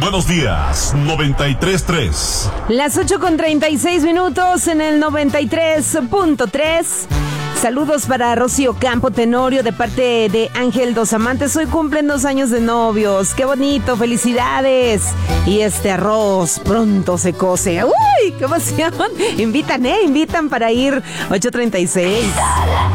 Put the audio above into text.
Buenos días, 93.3. Las 8:36 en el 93.3. Saludos para Rocío Campo Tenorio de parte de Ángel Dos Amantes. Hoy cumplen 2 años de novios. ¡Qué bonito! ¡Felicidades! Y este arroz pronto se cose. ¡Uy! ¡Qué emoción! Invitan para ir. 8:36.